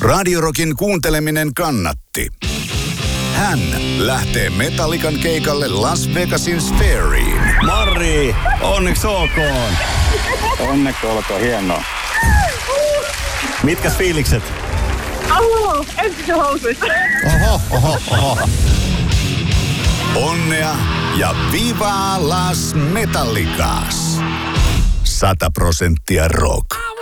Radio Rockin kuunteleminen kannatti. Hän lähtee Metallican keikalle Las Vegasin Sphereen. Marri, onneksi olkoon. Onneksi olkoon, hienoa. Mitkäs fiilikset? Ensin housuissa. Oho. Onnea ja viva Las Metallicas. 100% rock.